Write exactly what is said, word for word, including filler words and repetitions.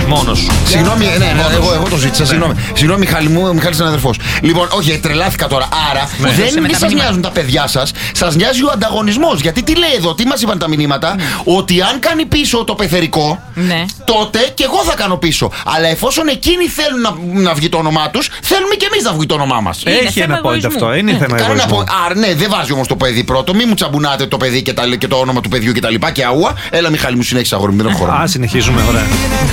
Μόνο σου. Συγγνώμη, ναι, ναι, εγώ, εγώ το ζήτησα. Συγγνώμη, συγγνώμη Μιχάλη μου, ο Μιχάλης είναι αδερφός. Λοιπόν, όχι, τρελάθηκα τώρα. Άρα Ναι. δεν, δεν σας νοιάζουν τα παιδιά σας, σας νοιάζει ο ανταγωνισμός. Γιατί τι λέει εδώ, τι μας είπαν τα μηνύματα, ότι αν κάνει πίσω το πεθερικό, Ναι. τότε και εγώ θα κάνω πίσω. Αλλά εφόσον εκείνοι θέλουν να, να βγει το όνομά τους, θέλουμε και εμείς να βγει το όνομά μας. Είναι Έχει θέμα ένα point εγωισμού. αυτό. Είναι θέμα Κανένα εγωισμού. πο- Άρα, ναι, δεν βάζει όμως το παιδί πρώτο. Μην μου τσαμπουνάτε το παιδί και, τα, και το όνομα του παιδιού και τα λοιπά και αούα. Έλα, Μιχάλη μου, συνέχισε αγόρι μου, δεν έχω χρόνο. Α, συνεχίζουμε, ωραία.